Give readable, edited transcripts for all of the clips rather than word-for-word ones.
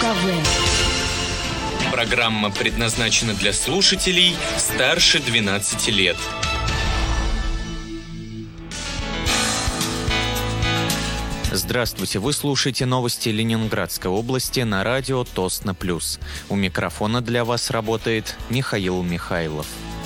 КВ. Программа предназначена для слушателей старше 12 лет. Здравствуйте, вы слушаете новости Ленинградской области на радио Тосно Плюс. У микрофона для вас работает Михаил Михайлов.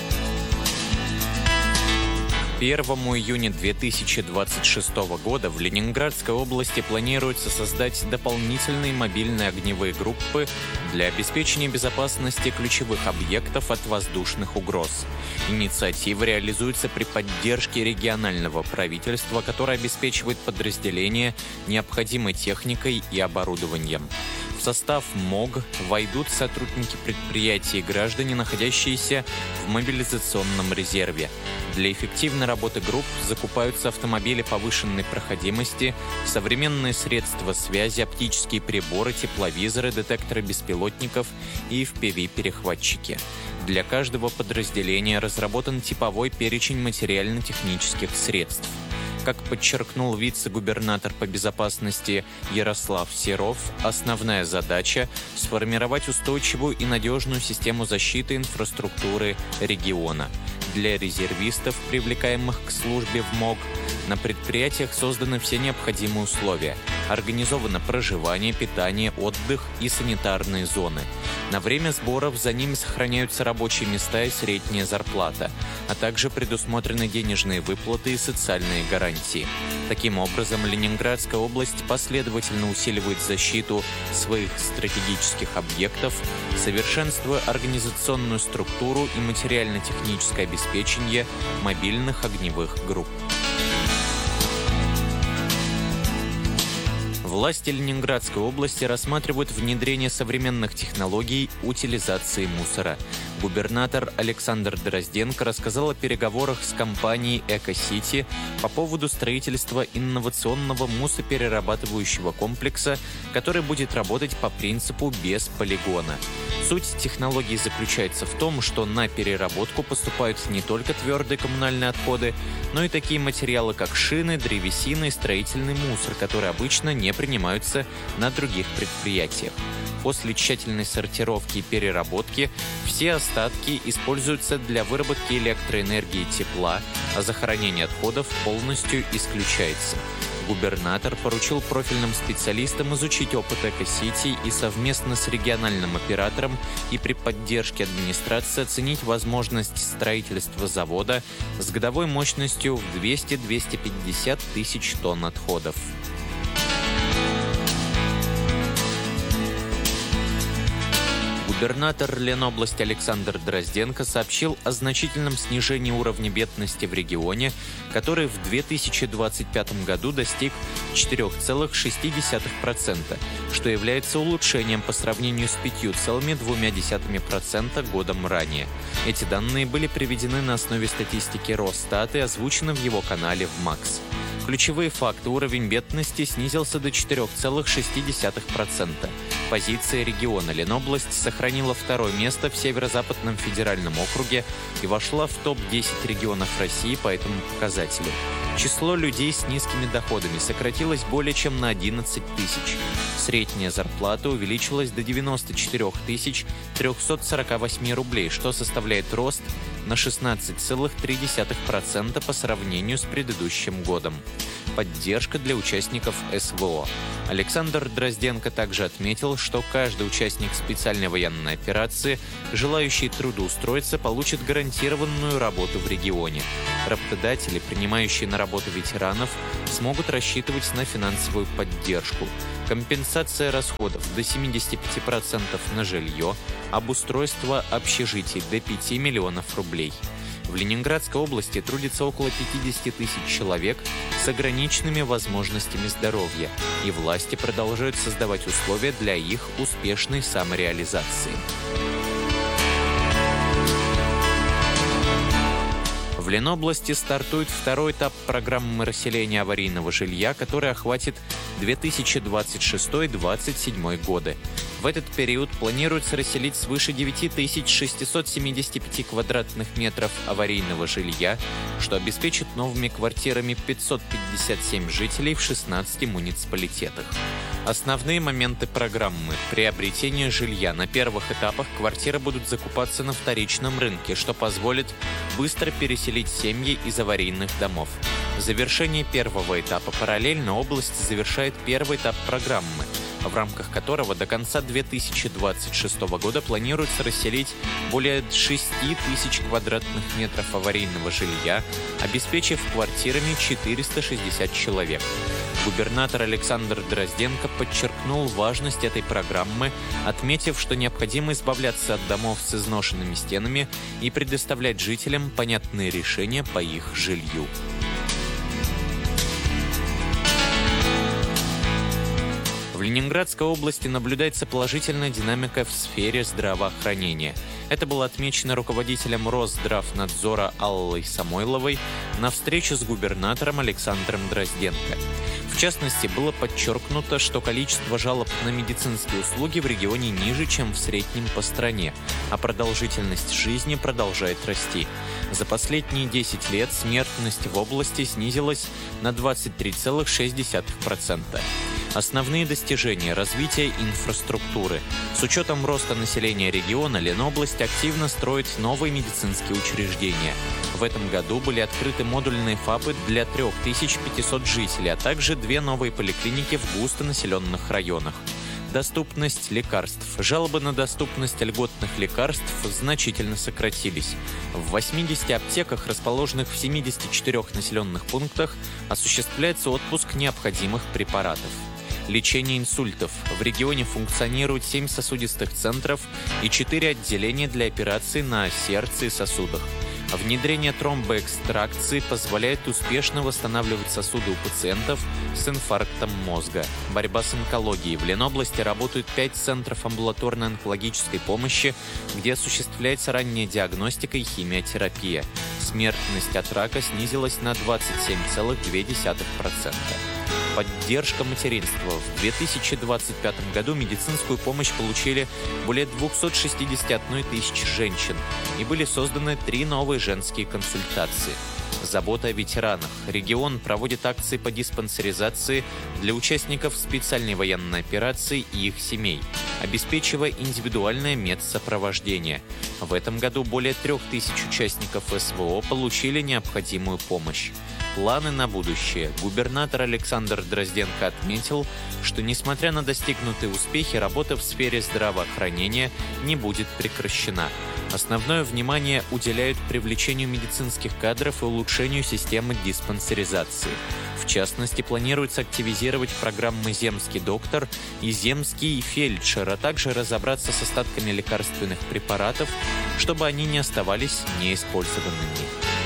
1 июня 2026 года в Ленинградской области планируется создать дополнительные мобильные огневые группы для обеспечения безопасности ключевых объектов от воздушных угроз. Инициатива реализуется при поддержке регионального правительства, которое обеспечивает подразделения необходимой техникой и оборудованием. В состав МОГ войдут сотрудники предприятий и граждане, находящиеся в мобилизационном резерве. Для эффективной работы групп закупаются автомобили повышенной проходимости, современные средства связи, оптические приборы, тепловизоры, детекторы беспилотников и FPV-перехватчики. Для каждого подразделения разработан типовой перечень материально-технических средств. Как подчеркнул вице-губернатор по безопасности Ярослав Серов, основная задача – сформировать устойчивую и надежную систему защиты инфраструктуры региона. Для резервистов, привлекаемых к службе в МОГ, на предприятиях созданы все необходимые условия. Организовано проживание, питание, отдых и санитарные зоны. На время сборов за ними сохраняются рабочие места и средняя зарплата, а также предусмотрены денежные выплаты и социальные гарантии. Таким образом, Ленинградская область последовательно усиливает защиту своих стратегических объектов, совершенствуя организационную структуру и материально-техническое обеспечение мобильных огневых групп. Власти Ленинградской области рассматривают внедрение современных технологий утилизации мусора. Губернатор Александр Дрозденко рассказал о переговорах с компанией «Эко-Сити» по поводу строительства инновационного мусоперерабатывающего комплекса, который будет работать по принципу «без полигона». Суть технологии заключается в том, что на переработку поступают не только твердые коммунальные отходы, но и такие материалы, как шины, древесина и строительный мусор, которые обычно не принимаются на других предприятиях. После тщательной сортировки и переработки все остатки используются для выработки электроэнергии и тепла, а захоронение отходов полностью исключается. Губернатор поручил профильным специалистам изучить опыт «Эко-Сити» и совместно с региональным оператором и при поддержке администрации оценить возможность строительства завода с годовой мощностью в 200-250 тысяч тонн отходов. Губернатор Ленобласти Александр Дрозденко сообщил о значительном снижении уровня бедности в регионе, который в 2025 году достиг 4,6%, что является улучшением по сравнению с 5,2% годом ранее. Эти данные были приведены на основе статистики Росстата и озвучены в его канале в МАКС. Ключевые факты: уровень бедности снизился до 4,6%. Позиция региона Ленобласть сохранила второе место в Северо-Западном федеральном округе и вошла в топ-10 регионов России по этому показателю. Число людей с низкими доходами сократилось более чем на 11 тысяч. Средняя зарплата увеличилась до 94 348 рублей, что составляет рост на 16,3% по сравнению с предыдущим годом. Поддержка для участников СВО. Александр Дрозденко также отметил, что каждый участник специальной военной операции, желающий трудоустроиться, получит гарантированную работу в регионе. Работодатели, принимающие на работу ветеранов, смогут рассчитывать на финансовую поддержку. Компенсация расходов до 75% на жилье, обустройство общежитий до 5 миллионов рублей. В Ленинградской области трудится около 50 тысяч человек с ограниченными возможностями здоровья, и власти продолжают создавать условия для их успешной самореализации. В Ленобласти стартует второй этап программы расселения аварийного жилья, который охватит 2026-2027 годы. В этот период планируется расселить свыше 9675 квадратных метров аварийного жилья, что обеспечит новыми квартирами 557 жителей в 16 муниципалитетах. Основные моменты программы. Приобретение жилья. На первых этапах квартиры будут закупаться на вторичном рынке, что позволит быстро переселить семьи из аварийных домов. Завершение первого этапа. Параллельно область завершает первый этап программы, в рамках которого до конца 2026 года планируется расселить более 6 тысяч квадратных метров аварийного жилья, обеспечив квартирами 460 человек. Губернатор Александр Дрозденко подчеркнул важность этой программы, отметив, что необходимо избавляться от домов с изношенными стенами и предоставлять жителям понятные решения по их жилью. В Ленинградской области наблюдается положительная динамика в сфере здравоохранения. Это было отмечено руководителем Росздравнадзора Аллой Самойловой на встрече с губернатором Александром Дрозденко. В частности, было подчеркнуто, что количество жалоб на медицинские услуги в регионе ниже, чем в среднем по стране, а продолжительность жизни продолжает расти. За последние 10 лет смертность в области снизилась на 23,6%. Основные достижения развития инфраструктуры. С учетом роста населения региона, Ленобласть активно строит новые медицинские учреждения. В этом году были открыты модульные ФАПы для 3500 жителей, а также 2 новые поликлиники в густонаселенных районах. Доступность лекарств. Жалобы на доступность льготных лекарств значительно сократились. В 80 аптеках, расположенных в 74 населенных пунктах, осуществляется отпуск необходимых препаратов. Лечение инсультов. В регионе функционирует 7 сосудистых центров и 4 отделения для операций на сердце и сосудах. Внедрение тромбоэкстракции позволяет успешно восстанавливать сосуды у пациентов с инфарктом мозга. Борьба с онкологией. В Ленобласти работают 5 центров амбулаторной онкологической помощи, где осуществляется ранняя диагностика и химиотерапия. Смертность от рака снизилась на 27,2%. Поддержка материнства. В 2025 году медицинскую помощь получили более 261 тысячи женщин и были созданы 3 новые женские консультации. Забота о ветеранах. Регион проводит акции по диспансеризации для участников специальной военной операции и их семей, обеспечивая индивидуальное медсопровождение. В этом году более 3000 участников СВО получили необходимую помощь. Планы на будущее. Губернатор Александр Дрозденко отметил, что, несмотря на достигнутые успехи, работа в сфере здравоохранения не будет прекращена. Основное внимание уделяют привлечению медицинских кадров и улучшению системы диспансеризации. В частности, планируется активизировать программы «Земский доктор» и «Земский фельдшер», а также разобраться с остатками лекарственных препаратов, чтобы они не оставались неиспользованными.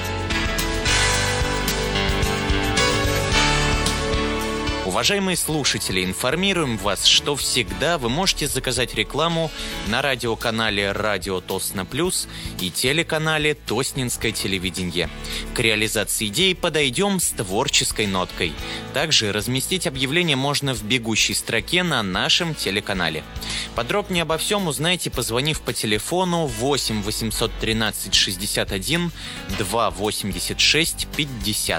Уважаемые слушатели, информируем вас, что всегда вы можете заказать рекламу на радиоканале «Радио Тосно Плюс» и телеканале «Тоснинское телевидение». К реализации идеи подойдем с творческой ноткой. Также разместить объявление можно в бегущей строке на нашем телеканале. Подробнее обо всем узнайте, позвонив по телефону 8 813 61 286 50.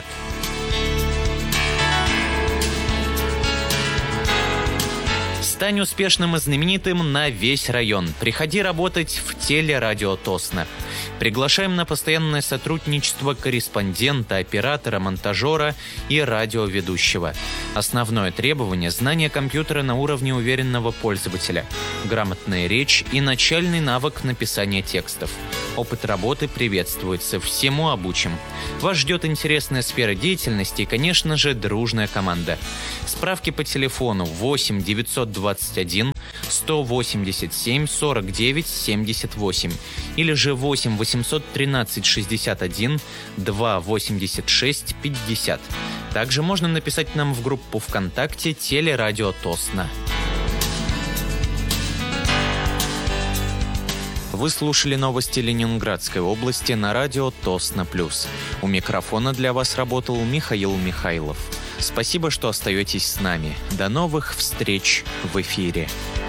Стань успешным и знаменитым на весь район. Приходи работать в телерадио Тосно. Приглашаем на постоянное сотрудничество корреспондента, оператора, монтажера и радиоведущего. Основное требование – знание компьютера на уровне уверенного пользователя, грамотная речь и начальный навык написания текстов. Опыт работы приветствуется, всему обучим. Вас ждет интересная сфера деятельности и, конечно же, дружная команда. Справки по телефону 8 921 187 49 78 или же 8 813 61 286 50. Также можно написать нам в группу ВКонтакте «Телерадио Тосно». Вы слушали новости Ленинградской области на радио Тосно Плюс. У микрофона для вас работал Михаил Михайлов. Спасибо, что остаетесь с нами. До новых встреч в эфире.